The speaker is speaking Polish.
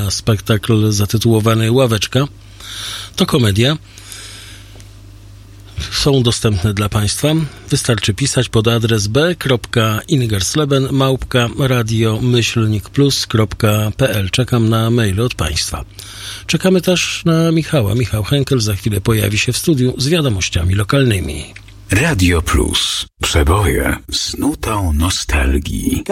na spektakl zatytułowany Ławeczka. To komedia. Są dostępne dla Państwa. Wystarczy pisać pod adres b.ingersleben@radio-plus.pl. Czekam na maile od Państwa. Czekamy też na Michała. Michał Henkel za chwilę pojawi się w studiu z wiadomościami lokalnymi. Radio Plus. Przeboje z nutą nostalgii.